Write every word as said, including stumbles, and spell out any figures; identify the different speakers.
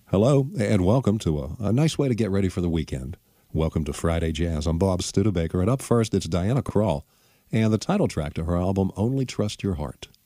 Speaker 1: Hello, and welcome to a, a nice way to get ready for the weekend. Welcome to Friday Jazz. I'm Bob Studebaker, and up first, it's Diana Krall, and the title track to her album, Only Trust Your Heart.